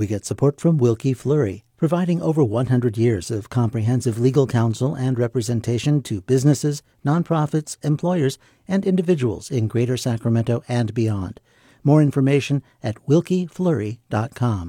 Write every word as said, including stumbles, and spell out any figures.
We get support from Wilkie Fleury, providing over one hundred years of comprehensive legal counsel and representation to businesses, nonprofits, employers, and individuals in Greater Sacramento and beyond. More information at wilkie fleury dot com.